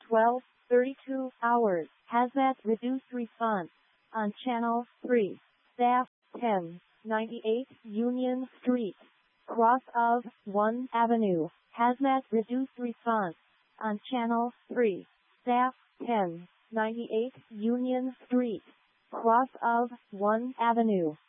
12:32 hours. Hazmat reduced response. On Channel 3. Staff 1098 Union Street. Cross of 1 Avenue. Hazmat reduced response. On Channel 3. Staff 1098 Union Street. Cross of 1 Avenue.